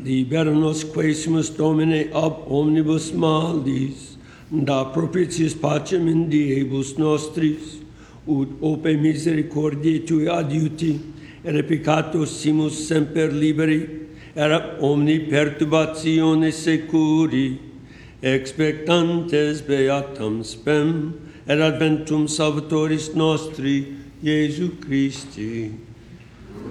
Libera nos quaesimus Domine ab omnibus malis, da propitiis pacem in diebus nostris, ut ope misericordiae Tui adiuti, et peccatus simus semper liberi, et omni perturbatione securi, expectantes beatam spem, et adventum Salvatoris nostri, Iesu Christi.